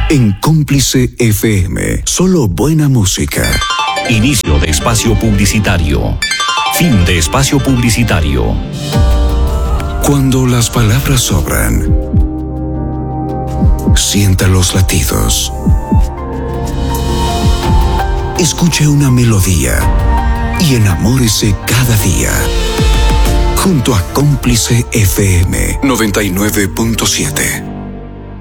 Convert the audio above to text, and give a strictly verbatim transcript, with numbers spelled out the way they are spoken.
En Cómplice F M, solo buena música. Inicio de espacio publicitario. Fin de espacio publicitario. Cuando las palabras sobran, sienta los latidos. Escuche una melodía y enamórese cada día. Junto a Cómplice F M noventa y nueve punto siete.